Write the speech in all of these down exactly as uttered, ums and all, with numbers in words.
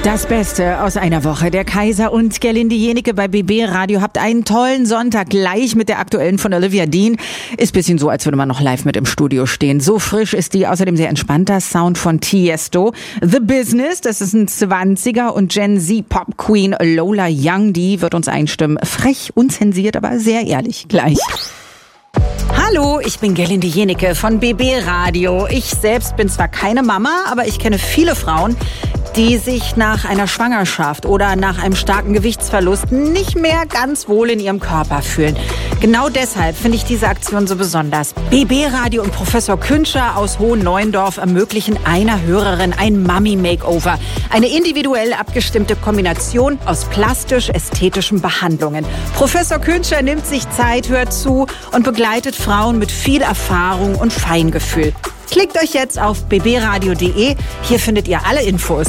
Das Beste aus einer Woche. Der Kaiser und Gerlinde Jenike bei B B Radio. Habt einen tollen Sonntag gleich mit der aktuellen von Olivia Dean. Ist bisschen so, als würde man noch live mit im Studio stehen. So frisch ist die, außerdem sehr entspannter Sound von Tiesto. The Business, das ist ein zwanziger und Gen Z Pop Queen Lola Young, die wird uns einstimmen. Frech, unzensiert, aber sehr ehrlich gleich. Hallo, ich bin Gerlinde Jenike von B B Radio. Ich selbst bin zwar keine Mama, aber ich kenne viele Frauen, die sich nach einer Schwangerschaft oder nach einem starken Gewichtsverlust nicht mehr ganz wohl in ihrem Körper fühlen. Genau deshalb finde ich diese Aktion so besonders. B B Radio und Professor Künscher aus Hohenneuendorf ermöglichen einer Hörerin ein Mummy-Makeover. Eine individuell abgestimmte Kombination aus plastisch-ästhetischen Behandlungen. Professor Künscher nimmt sich Zeit, hört zu und begleitet Frauen mit viel Erfahrung und Feingefühl. Klickt euch jetzt auf b b radio punkt d e. Hier findet ihr alle Infos.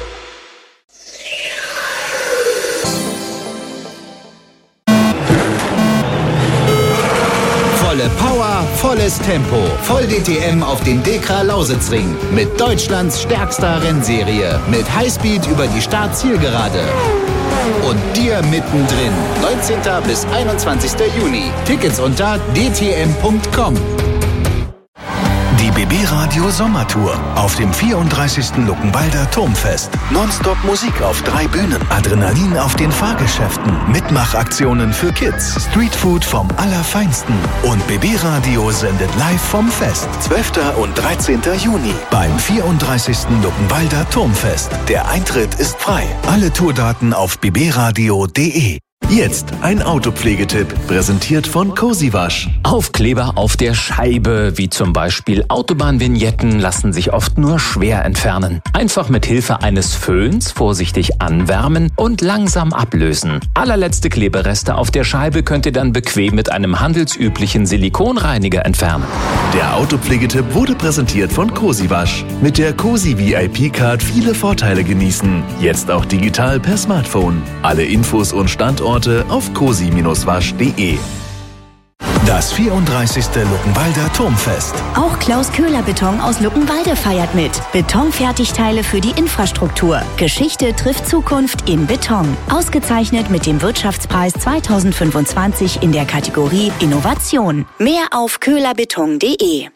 Volle Power, volles Tempo. Voll D T M auf dem Dekra-Lausitzring. Mit Deutschlands stärkster Rennserie. Mit Highspeed über die Start-Zielgerade. Und dir mittendrin. neunzehnten bis einundzwanzigsten Juni. Tickets unter d t m punkt com. Die B B Radio Sommertour auf dem vierunddreißigsten Luckenwalder Turmfest. Nonstop Musik auf drei Bühnen, Adrenalin auf den Fahrgeschäften, Mitmachaktionen für Kids, Streetfood vom Allerfeinsten und B B Radio sendet live vom Fest. zwölften und dreizehnten Juni beim vierunddreißigsten Luckenwalder Turmfest. Der Eintritt ist frei. Alle Tourdaten auf b b radio punkt d e. Jetzt ein Autopflegetipp, präsentiert von Cozy Wasch. Aufkleber auf der Scheibe, wie zum Beispiel Autobahnvignetten, lassen sich oft nur schwer entfernen. Einfach mit Hilfe eines Föhns vorsichtig anwärmen und langsam ablösen. Allerletzte Klebereste auf der Scheibe könnt ihr dann bequem mit einem handelsüblichen Silikonreiniger entfernen. Der Autopflegetipp wurde präsentiert von Cozy Wasch. Mit der Cozy V I P-Card viele Vorteile genießen. Jetzt auch digital per Smartphone. Alle Infos und Standorte auf cozy wasch punkt d e. Das vierunddreißigste Luckenwalder Turmfest. Auch Klaus Köhler Beton aus Luckenwalde feiert mit. Betonfertigteile für die Infrastruktur. Geschichte trifft Zukunft in Beton. Ausgezeichnet mit dem Wirtschaftspreis zweitausendfünfundzwanzig in der Kategorie Innovation. Mehr auf köhlerbeton punkt d e.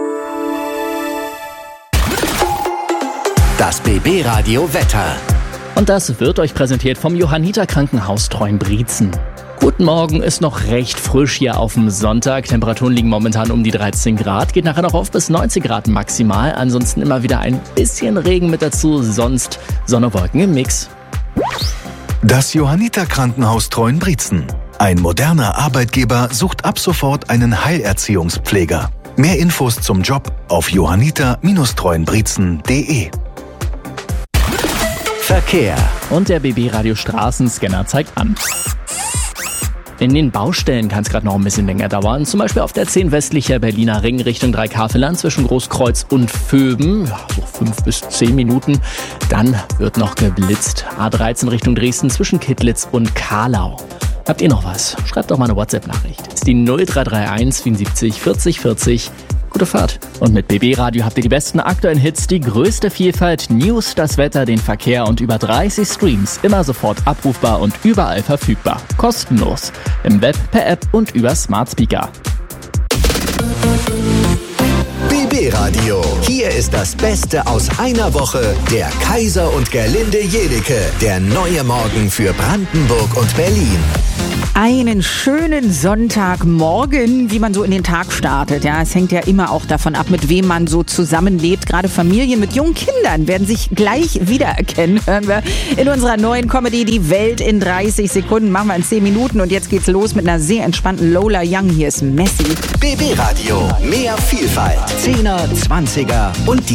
Das B B Radio Wetter. Und das wird euch präsentiert vom Johanniter Krankenhaus Treuenbrietzen. Guten Morgen, ist noch recht frisch hier auf dem Sonntag. Temperaturen liegen momentan um die dreizehn Grad. Geht nachher noch auf bis neunzehn Grad maximal. Ansonsten immer wieder ein bisschen Regen mit dazu. Sonst Sonne, Wolken im Mix. Das Johanniter Krankenhaus Treuenbrietzen. Ein moderner Arbeitgeber sucht ab sofort einen Heilerziehungspfleger. Mehr Infos zum Job auf johanniter Treuenbrietzen punkt d e. Verkehr. Und der B B Radio Straßenscanner zeigt an. In den Baustellen kann es gerade noch ein bisschen länger dauern. Zum Beispiel auf der zehn westlicher Berliner Ring Richtung Dreikafelland zwischen Großkreuz und Vöben. Ja, so fünf bis zehn Minuten. Dann wird noch geblitzt. A dreizehn Richtung Dresden zwischen Kittlitz und Karlau. Habt ihr noch was? Schreibt doch mal eine WhatsApp-Nachricht. Das ist die null drei drei eins vierundsiebzig vierzig vierzig. Gute Fahrt. Und mit B B Radio habt ihr die besten aktuellen Hits, die größte Vielfalt, News, das Wetter, den Verkehr und über dreißig Streams. Immer sofort abrufbar und überall verfügbar. Kostenlos. Im Web, per App und über Smart Speaker. B B Radio. Hier ist das Beste aus einer Woche. Der Kaiser und Gerlinde Jenike. Der neue Morgen für Brandenburg und Berlin. Einen schönen Sonntagmorgen, wie man so in den Tag startet. Ja, es hängt ja immer auch davon ab, mit wem man so zusammenlebt. Gerade Familien mit jungen Kindern werden sich gleich wiedererkennen. Hören wir in unserer neuen Comedy Die Welt in dreißig Sekunden. Machen wir in zehn Minuten und jetzt geht's los mit einer sehr entspannten Lola Young. Hier ist Messi. B B Radio. Mehr Vielfalt. Zehner, Zwanziger und die